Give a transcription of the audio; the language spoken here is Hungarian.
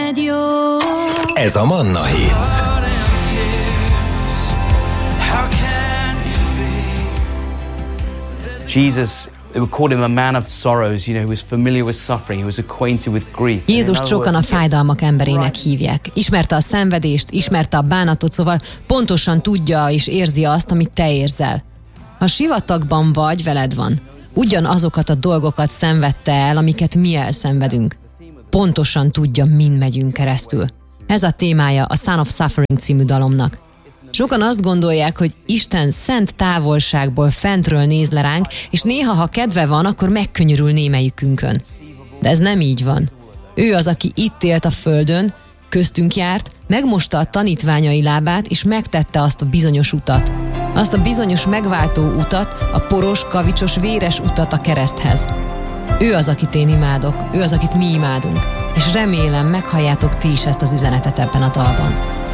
neked jó. Ez a Manna Hit. Jesus, they would call him a man of sorrows, who was familiar with suffering, he was acquainted with grief. Jézust sokan a fájdalmak emberének hívják. Ismerte a szenvedést, ismerte a bánatot, szóval pontosan tudja és érzi azt, amit te érzel. Ha sivatagban vagy, veled van. Ugyanazokat a dolgokat szenvedte el, amiket mi elszenvedünk. Pontosan tudja, min megyünk keresztül. Ez a témája a Son of Suffering című dalomnak. Sokan azt gondolják, hogy Isten szent távolságból fentről néz le ránk, és néha, ha kedve van, akkor megkönyörül némelyikünkön. De ez nem így van. Ő az, aki itt élt a földön, köztünk járt, megmosta a tanítványai lábát, és megtette azt a bizonyos utat. Azt a bizonyos megváltó utat, a poros, kavicsos, véres utat a kereszthez. Ő az, akit én imádok, ő az, akit mi imádunk, és remélem meghalljátok ti is ezt az üzenetet ebben a dalban.